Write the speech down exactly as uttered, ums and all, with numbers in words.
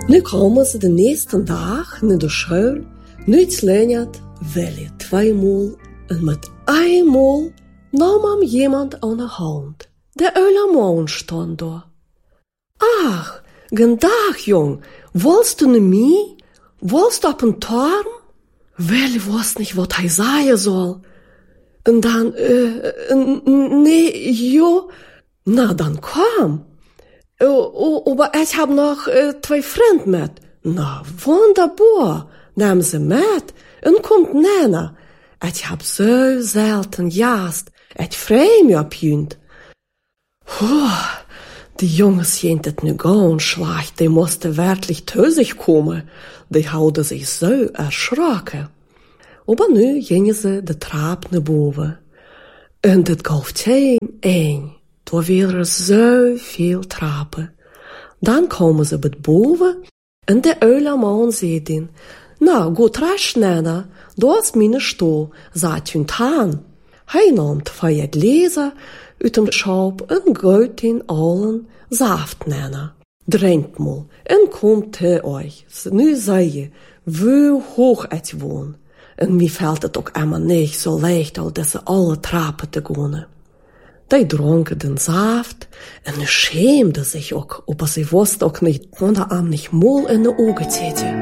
Nu komen ze de nächsten dag naar de school. Nu het Leonard wel je tweemaal en met eenmaal nam hem iemand aan de hand. De Uilerman stond daar. Ach, gendag jong, willst du naar mij? Willst du op een toren? Wel, ik wist niet wat hij zeggen zal. En dan, uh, nee, joh. Nou, dan kom. Uh, maar ik heb nog uh, twee vrienden met. Nou, wonderbaar. Neem ze met en komt nena. Ik heb zo zelden juist. Ik vreem je op junt. Oeh, die jongens schijnt het nu ganz slecht. Die moesten werkelijk te zich komen. Die hadden zich zo erschrokken. Maar nu gingen ze de trap naar boven. En het gaf geen een. Er waren zoveel trappen. Dan komen ze bij boven en de Uilerman zei dan, nou, goed rasch, nena, dat is mijn stoel, zat je aan. Hij nam twee gläser uit de schap en gooit in allen saft, nena. Drinkt mal en komt te euch. Nu zie je, hoe hoog het woont. En mij valt het ook helemaal niet zo leicht al deze alle trappen te gaan. Die dronken den Saft en nu schämde zich ook, aber sie wusste ook niet, want er am niet mool in de ogen zitten.